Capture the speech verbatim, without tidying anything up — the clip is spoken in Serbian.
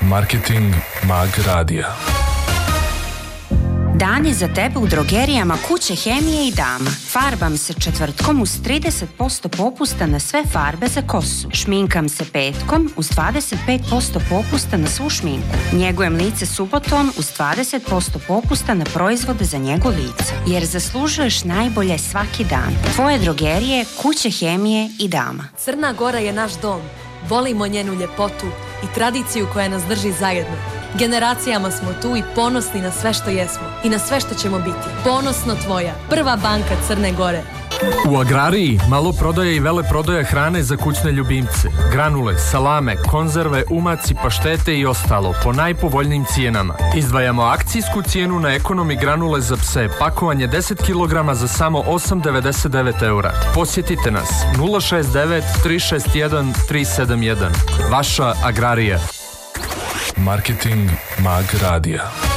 Marketing Mag Radija. Dan je za tebe u drogerijama Kuće hemije i dama. Farbam se četvrtkom uz trideset posto popusta na sve farbe za kosu. Šminkam se petkom uz dvadeset pet posto popusta na svu šminku. Njegujem lice subotom uz dvadeset posto popusta na proizvode za njegu lica. Jer zaslužuješ najbolje svaki dan. Tvoje drogerije Kuće hemije i dama. Crna Gora je naš dom. Volimo njenu ljepotu i tradiciju koja nas drži zajedno. Generacijama smo tu i ponosni na sve što jesmo i na sve što ćemo biti. Ponosno tvoja, prva banka Crne Gore. U Agrariji malo prodaje i vele prodaje hrane za kućne ljubimce. Granule, salame, konzerve, umaci, paštete i ostalo po najpovoljnijim cijenama. Izdvajamo akcijsku cijenu na ekonomi granule za pse, pakovanje deset kilograma za samo osam devedeset devet eura. Posjetite nas nula šest devet tri šest jedan tri sedam jedan. Vaša Agrarija. Marketing Mag Radija.